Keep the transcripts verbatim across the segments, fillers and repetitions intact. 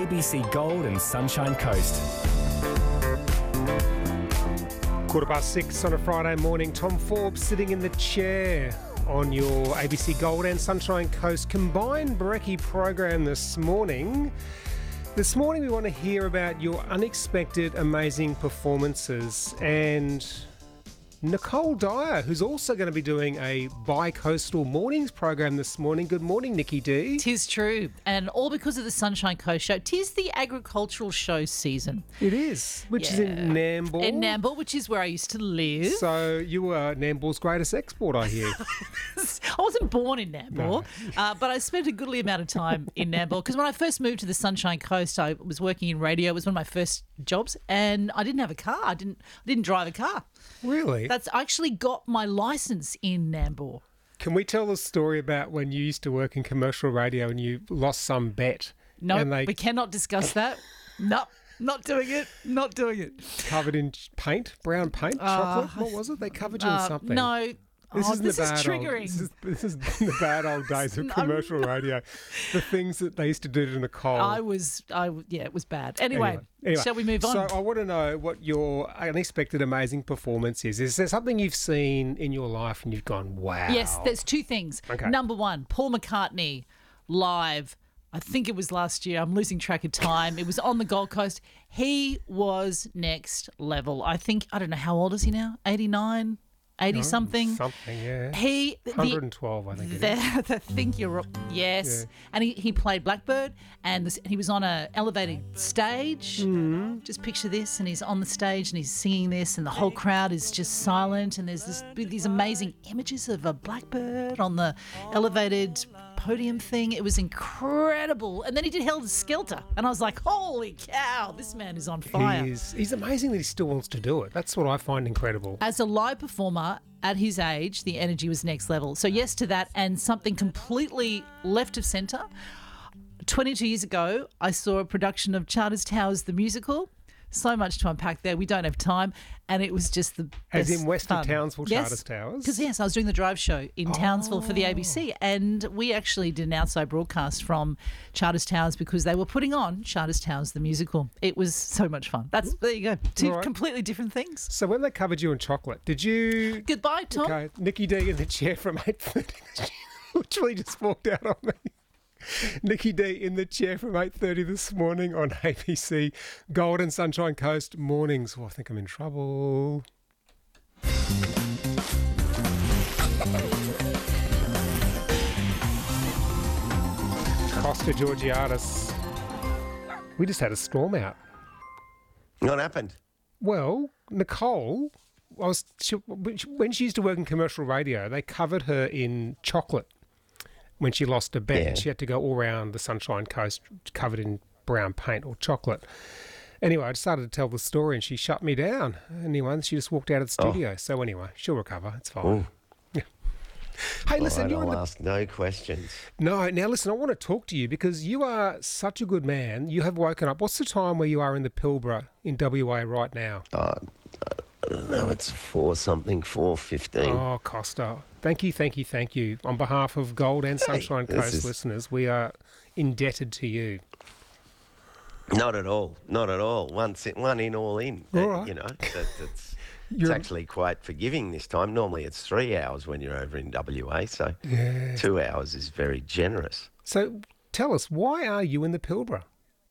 A B C Gold and Sunshine Coast. Quarter past six on a Friday morning. Tom Forbes sitting in the chair on your A B C Gold and Sunshine Coast combined brekkie program this morning. This morning we want to hear about your unexpected, amazing performances, and Nicole Dyer, who's also going to be doing a bi-coastal mornings program this morning. Good morning, Nikki D. Tis true, and all because of the Sunshine Coast show. Tis the agricultural show season. It is, which is in Yeah. Nambour. In Nambour, which is where I used to live. So you were Nambour's greatest export, I hear. I wasn't born in Nambour, No. uh, but I spent a goodly amount of time in Nambour because when I first moved to the Sunshine Coast, I was working in radio. It was one of my first jobs, and I didn't have a car. I didn't. I didn't drive a car. Really? That's I actually got my license in Nambour. Can we tell the story about when you used to work in commercial radio and you lost some bet? No, and they we cannot discuss that. No, not doing it. Not doing it. covered in paint, brown paint, chocolate. What was it? They covered you in Uh, something. no. This oh, is this the is bad triggering. Old, this, is, this is the bad old days of No. commercial radio. The things that they used to do to Nicole. I was, I w- yeah, it was bad. Anyway, Anyway, anyway, shall we move on? So I want to know what your unexpected, amazing performance is. Is there something you've seen in your life and you've gone, wow? Yes, there's two things. Okay. Number one, Paul McCartney live. I think it was last year. I'm losing track of time. It was on the Gold Coast. He was next level. I think, I don't know, how old is he now? eighty-nine, eighty something. Something, yeah. He, the, one hundred twelve, I think it is. The, the think you're yes, Yeah. and he, he played Blackbird, and this, he was on a elevated stage. Mm-hmm. Just picture this, and he's on the stage and he's singing this, and the whole crowd is just silent, and there's this these amazing images of a blackbird on the elevated podium thing. It was incredible, and then he did Helter Skelter, and I was like, holy cow, this man is on fire. He's, he's amazing that he still wants to do it. That's what I find incredible. As a live performer at his age, the energy was next level. So yes to that, and something completely left of centre. twenty-two years ago, I saw a production of Charters Towers, the musical. So much to unpack there. We don't have time. And it was just the As best in West of fun. Townsville, Yes. Charters Towers? Because, yes, I was doing the drive show in Townsville for the A B C, and we actually did an outside broadcast from Charters Towers because they were putting on Charters Towers, the musical. It was so much fun. That's There you go. Two All right. completely different things. So when they covered you in chocolate, did you... Goodbye, Tom. Okay, Nikki D in the chair from eight thirty. Literally just walked out on me. Nikki D in the chair from eight thirty this morning on A B C Gold and Sunshine Coast mornings. Oh, I think I'm in trouble. Costa Georgiadis. We just had a storm out. What happened? Well, Nicole, I was she, when she used to work in commercial radio, they covered her in chocolate when she lost a bet. Yeah. She had to go all around the Sunshine Coast covered in brown paint or chocolate. Anyway, I decided to tell the story and she shut me down. Anyway, she just walked out of the studio. So anyway, she'll recover. It's fine. Oh. Yeah. Hey, listen, All right, you're in I'll the... ask no questions. No, now listen, I want to talk to you because you are such a good man. You have woken up. What's the time where you are in the Pilbara in W A right now? Uh, I don't know, it's four something, four fifteen. Oh, Costa. Thank you, thank you, thank you. On behalf of Gold and Sunshine this Coast is- listeners, we are indebted to you. Not at all, not at all. One, si- one in, all in. All Uh, right. You know, that, that's, it's You're- actually quite forgiving this time. Normally it's three hours when you're over in W A, so Yeah. two hours is very generous. So tell us, why are you in the Pilbara?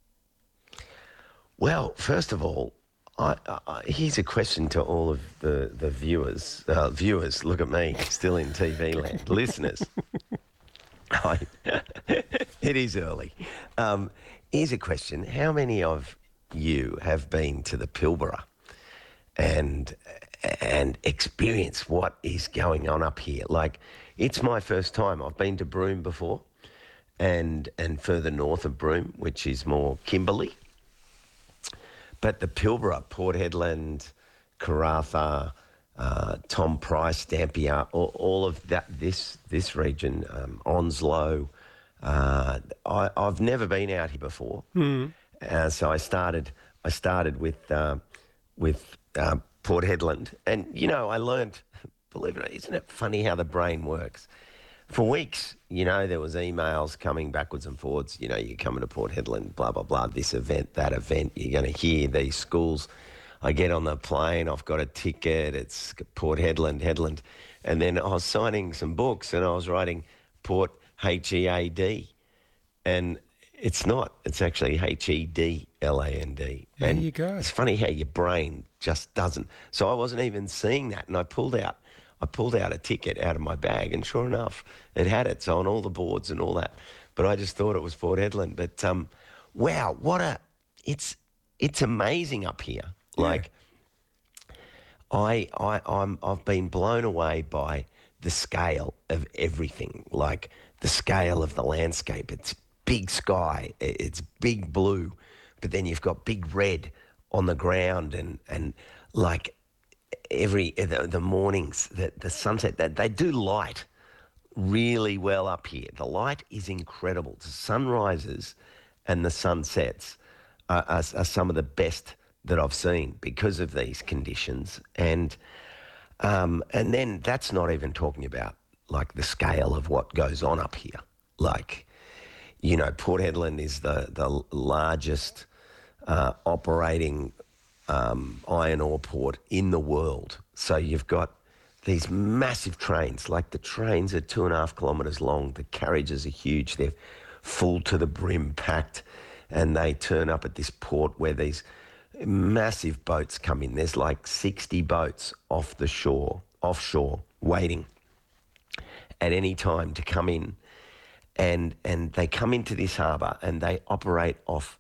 Well, first of all, I, I, here's a question to all of the, the viewers. Uh, viewers, look at me, still in T V land. Listeners, I, it is early. Um, here's a question. How many of you have been to the Pilbara and and experienced what is going on up here? Like, it's my first time. I've been to Broome before and and further north of Broome, which is more Kimberley. But the Pilbara, Port Hedland, Karratha, uh, Tom Price, Dampier, all, all of that, this this region, um, Onslow. Uh, I, I've never been out here before, mm. uh, so I started. I started with uh, with uh, Port Hedland, and you know, I learned. Believe it or not, isn't it funny how the brain works? for weeks, you know, there was emails coming backwards and forwards. You know, you're coming to Port Hedland, blah, blah, blah, this event, that event. You're going to hear these schools. I get on the plane, I've got a ticket, it's Port Hedland, Hedland. And then I was signing some books and I was writing Port H E A D. And it's not. It's actually H E D L A N D. There and you go. It's funny how your brain just doesn't. So I wasn't even seeing that. And I pulled out I pulled out a ticket out of my bag, and sure enough, it had it. So on all the boards and all that. But I just thought it was Port Hedland. But um, wow, what a it's it's amazing up here. Yeah. Like I I I'm I've been blown away by the scale of everything. Like the scale of the landscape. It's big sky, it's big blue, but then you've got big red on the ground, and and like every the, the mornings, the, the sunset, that they do light really well up here. The light is incredible. The sunrises and the sunsets are, are, are some of the best that I've seen because of these conditions. And um, and then that's not even talking about like the scale of what goes on up here. Like, you know, Port Hedland is the, the largest uh, operating um, iron ore port in the world. So you've got these massive trains, like the trains are two and a half kilometres long. The carriages are huge. They're full to the brim, packed, and they turn up at this port where these massive boats come in. There's like sixty boats off the shore, offshore, waiting at any time to come in. And and they come into this harbour and they operate off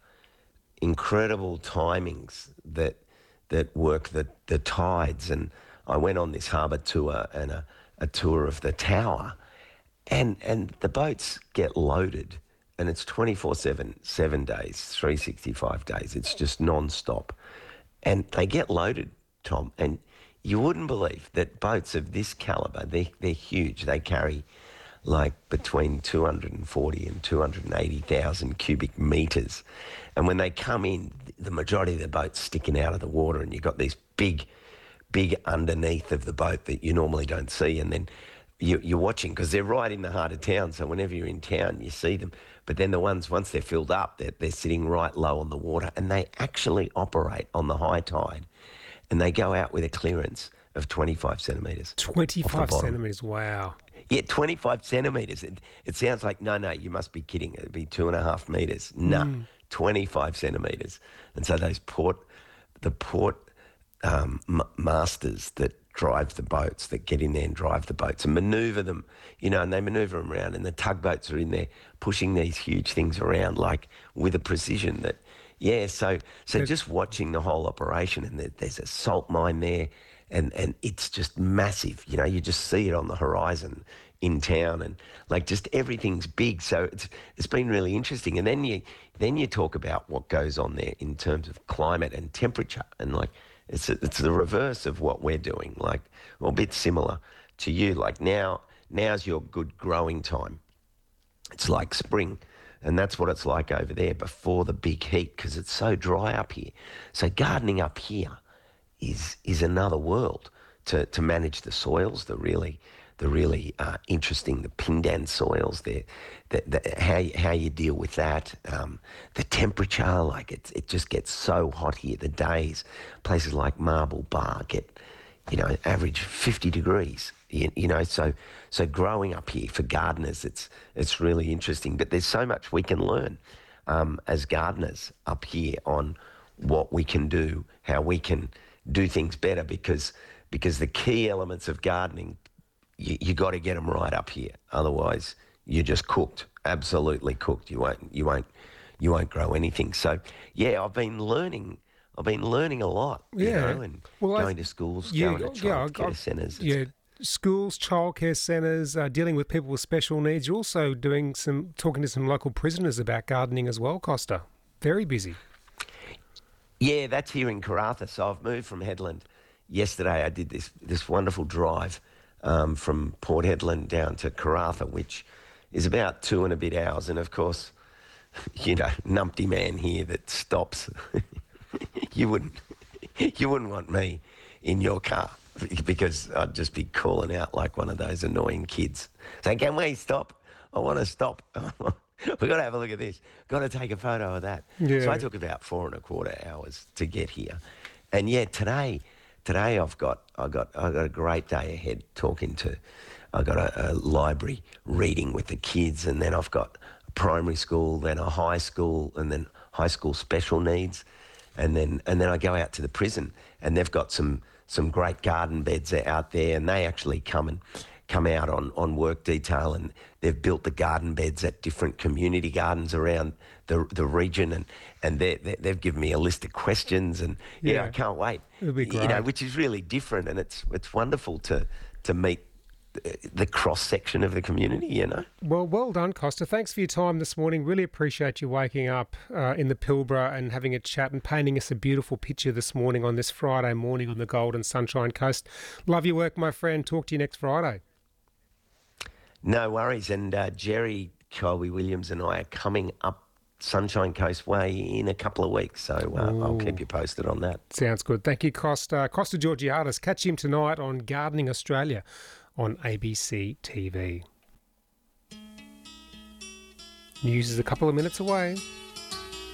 incredible timings that that work the, the tides. And I went on this harbour tour and a, a tour of the tower, and and the boats get loaded, and it's twenty-four seven, seven days, three hundred sixty-five days. It's just non-stop. And they get loaded, Tom, and you wouldn't believe that boats of this calibre, they, they're huge. They carry like between two hundred forty and two hundred eighty thousand cubic metres. And when they come in, the majority of the boat's sticking out of the water, and you've got these big, big underneath of the boat that you normally don't see. And then you, you're watching, because they're right in the heart of town, so whenever you're in town, you see them. But then the ones, once they're filled up, they're, they're sitting right low on the water, and they actually operate on the high tide, and they go out with a clearance of twenty-five centimetres. twenty-five centimetres, wow. Yeah, twenty-five centimetres. It, it sounds like, no, no, you must be kidding. It'd be two and a half metres. No, mm. twenty-five centimetres. And so those port, the port um, m- masters that drive the boats, that get in there and drive the boats and manoeuvre them, you know, and they manoeuvre them around, and the tugboats are in there pushing these huge things around, like with a precision that, yeah, so so just watching the whole operation, and there, there's a salt mine there, and, and it's just massive. You know, you just see it on the horizon in town, and like just everything's big. So it's it's been really interesting. And then you then you talk about what goes on there in terms of climate and temperature, and like it's it's the reverse of what we're doing. Like, well, a bit similar to you. Like now now's your good growing time. It's like spring. And that's what it's like over there before the big heat, because it's so dry up here. So gardening up here is is another world to, to manage the soils, the really the really uh, interesting, the Pindan soils, the, the, the, how, you, how you deal with that, um, the temperature, like it, it just gets so hot here. The days, places like Marble Bar get, you know, average fifty degrees. You, you know, so so growing up here for gardeners, it's it's really interesting. But there's so much we can learn um, as gardeners up here on what we can do, how we can do things better, because because the key elements of gardening, you, you got to get them right up here. Otherwise, you're just cooked, absolutely cooked. You won't you won't you won't grow anything. So yeah, I've been learning. I've been learning a lot. Yeah, you know, and well, going I, to schools, yeah, going to yeah, childcare centres. Yeah. Schools, childcare centres, uh, dealing with people with special needs. You're also doing some, talking to some local prisoners about gardening as well, Costa. Very busy. Yeah, that's here in Karratha. So I've moved from Hedland. Yesterday I did this this wonderful drive um, from Port Hedland down to Karratha, which is about two and a bit hours. And of course, you know, numpty man here that stops. you wouldn't, you wouldn't want me in your car because I'd just be calling out like one of those annoying kids, saying, "Can we stop? I want to stop. We've got to have a look at this. Got to take a photo of that." Yeah. So I took about four and a quarter hours to get here, and yeah, today, today I've got I got I got a great day ahead. Talking to, I got a, a library reading with the kids, and then I've got a primary school, then a high school, and then high school special needs, and then and then I go out to the prison, and they've got some some great garden beds out there, and they actually come and. come out on, on work detail, and they've built the garden beds at different community gardens around the the region, and, and they they've given me a list of questions, and yeah, Yeah. I can't wait. It'll be You know, great. which is really different, and it's it's wonderful to to meet the, the cross section of the community. You know. Well, well done, Costa. Thanks for your time this morning. Really appreciate you waking up uh, in the Pilbara and having a chat and painting us a beautiful picture this morning on this Friday morning on the Golden Sunshine Coast. Love your work, my friend. Talk to you next Friday. No worries. And uh, Jerry Colby Williams and I are coming up Sunshine Coast Way in a couple of weeks. So uh, I'll keep you posted on that. Sounds good. Thank you, Costa. Costa Georgiadis. Catch him tonight on Gardening Australia on A B C T V. News is a couple of minutes away.